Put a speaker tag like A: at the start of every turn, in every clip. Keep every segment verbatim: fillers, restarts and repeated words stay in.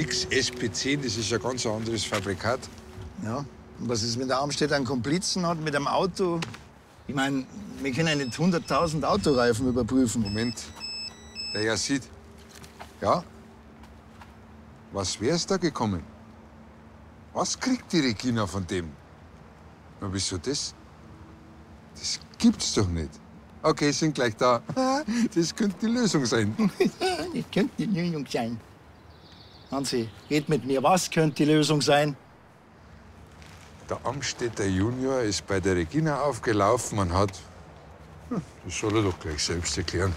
A: nix. S P zehn, das ist ein ganz anderes Fabrikat.
B: Ja, und was ist, wenn der Armstedt einen Komplizen hat mit einem Auto? Ich meine, wir können ja nicht hunderttausend Autoreifen überprüfen.
A: Moment, der ja sieht. Ja? Was wär's da gekommen? Was kriegt die Regina von dem? Na, wieso das? Das gibt's doch nicht. Okay, sind gleich da. Das könnte die Lösung sein.
B: Das könnte die Lösung sein. Hansi, red mit mir. Was könnte die Lösung sein?
A: Der Amstetter Junior ist bei der Regina aufgelaufen und hat... Hm, das soll er doch gleich selbst erklären.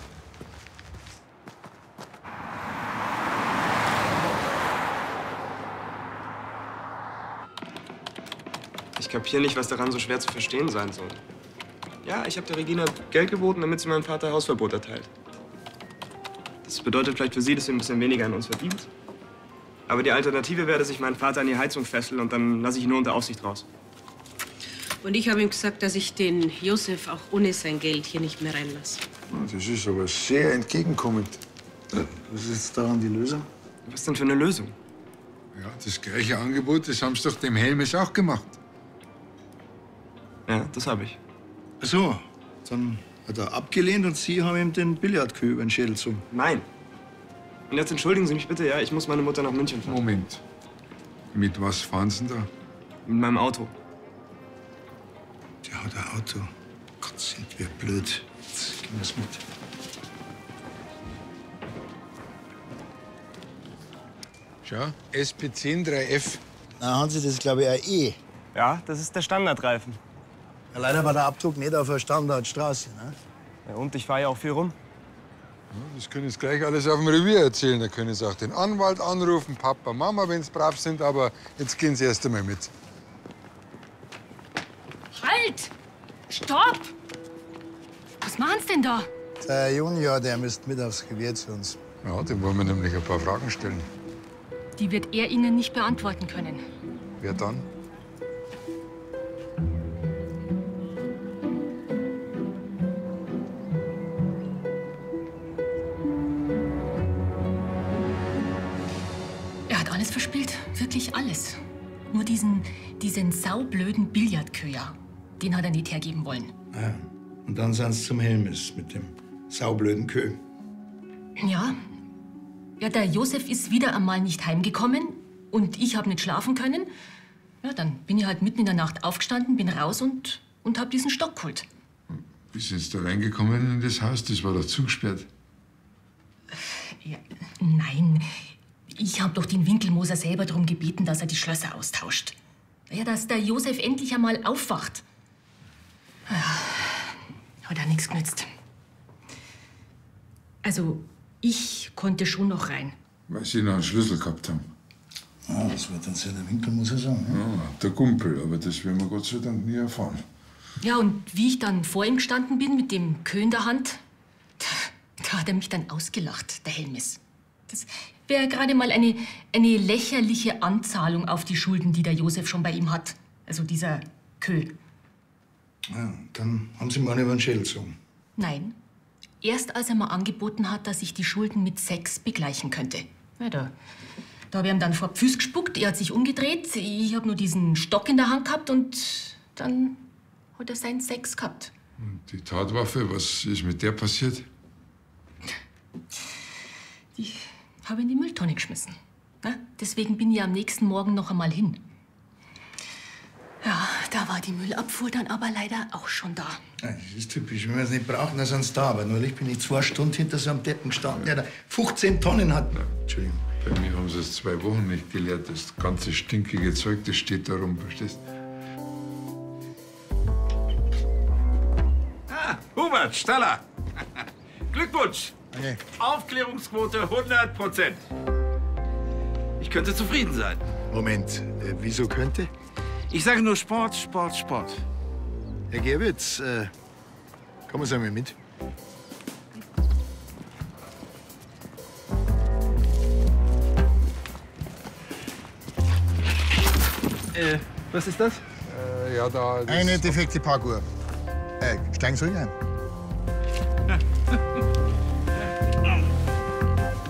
C: Ich kapiere nicht, was daran so schwer zu verstehen sein soll. Ja, ich habe der Regina Geld geboten, damit sie meinem Vater Hausverbot erteilt. Das bedeutet vielleicht für sie, dass sie ein bisschen weniger an uns verdient. Aber die Alternative wäre, dass ich meinen Vater an die Heizung fessel und dann lasse ich ihn nur unter Aufsicht raus.
D: Und ich habe ihm gesagt, dass ich den Josef auch ohne sein Geld hier nicht mehr reinlasse.
A: Das ist aber sehr entgegenkommend.
B: Was ist jetzt daran die Lösung?
C: Was denn für eine Lösung?
A: Ja, das gleiche Angebot, das haben sie doch dem Helmes auch gemacht.
C: Ja, das habe ich.
B: Ach so, dann hat er abgelehnt und Sie haben ihm den Billardkühl über den Schädel gezogen.
C: Nein. Und jetzt entschuldigen Sie mich bitte, ja, ich muss meine Mutter nach München fahren.
A: Moment. Mit was fahren Sie denn da?
C: Mit meinem Auto.
B: Der hat ein Auto. Gott, sind wir blöd. Jetzt gehen wir's mit.
A: Schau, S P zehn drei F.
B: Na, Hansi, das ist, glaube ich, ein E.
C: Ja, das ist der Standardreifen.
B: Ja, leider war der Abdruck nicht auf der Standardstraße. Ne?
C: Ja, und ich fahre ja auch viel rum.
A: Ja, das können Sie gleich alles auf dem Revier erzählen. Da können Sie auch den Anwalt anrufen, Papa, Mama, wenn Sie brav sind. Aber jetzt gehen Sie erst einmal mit.
E: Halt! Stopp! Was machen Sie denn da?
B: Der Junior, der müsste mit aufs Revier zu uns.
A: Ja, dem wollen wir nämlich ein paar Fragen stellen.
E: Die wird er Ihnen nicht beantworten können.
A: Wer dann?
E: Er hat alles verspielt, wirklich alles. Nur diesen, diesen saublöden Billardköher, den hat er nicht hergeben wollen.
B: Ja. Und dann sind sie zum Helmes mit dem saublöden Kö.
E: Ja. Ja, der Josef ist wieder einmal nicht heimgekommen und ich habe nicht schlafen können. Ja, dann bin ich halt mitten in der Nacht aufgestanden, bin raus und, und hab diesen Stock geholt.
A: Wie sind Sie da reingekommen in das Haus? Das war doch zugesperrt.
E: Ja, nein, ich habe doch den Winkelmoser selber darum gebeten, dass er die Schlösser austauscht. Ja, dass der Josef endlich einmal aufwacht. Ja, hat auch nichts genützt. Also, ich konnte schon noch rein.
A: Weil Sie noch einen Schlüssel gehabt haben.
B: Ah, das wird dann sehr der Winkelmoser sagen. Ne?
A: Ja, der Kumpel, aber das werden wir Gott sei Dank nie erfahren.
E: Ja, und wie ich dann vor ihm gestanden bin mit dem Kö in der Hand, da, da hat er mich dann ausgelacht, der Helmes. Das wäre gerade mal eine, eine lächerliche Anzahlung auf die Schulden, die der Josef schon bei ihm hat. Also dieser Kö.
B: Ja, dann haben Sie mal über den Schädel gezogen.
E: Nein. Erst als er mir angeboten hat, dass ich die Schulden mit Sex begleichen könnte. Ja, da da habe ich ihm dann vor die Füße gespuckt, er hat sich umgedreht, ich habe nur diesen Stock in der Hand gehabt und dann hat er seinen Sex gehabt.
A: Und die Tatwaffe, was ist mit der passiert?
E: Die habe ich in die Mülltonne geschmissen. Na, deswegen bin ich am nächsten Morgen noch einmal hin. Ja, da war die Müllabfuhr dann aber leider auch schon da.
B: Ja, das ist typisch. Wenn wir es nicht brauchen, dann sind sie da. Aber neulich bin ich zwei Stunden hinter so einem Deppen gestanden, der da fünfzehn Tonnen hat. Entschuldigung.
A: Bei mir haben sie es zwei Wochen nicht geleert. Das ganze stinkige Zeug, das steht da rum, verstehst?
F: Ah, Hubert, Staller. Glückwunsch.
B: Okay.
F: Aufklärungsquote hundert Prozent. Ich könnte zufrieden sein.
B: Moment, äh, wieso könnte?
F: Ich sage nur Sport, Sport, Sport.
B: Herr Gerwitz, äh, kommen Sie einmal mit.
C: Äh, was ist das?
A: Äh, ja, da... Das
B: Eine defekte Parkuhr. Äh, steigen Sie rein.